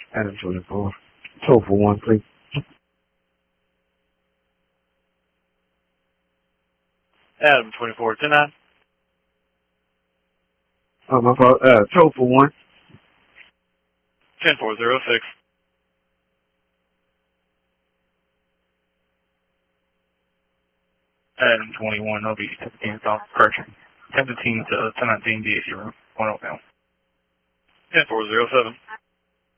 Adam 24. Total for 1, please. Adam 24, 10-9. Oh, my fault. Total for 1. 10-4-0-6. Adam 21, that'll be correction. 10-15 to 10-19 DAC room. 1 down. 10-4-0-7.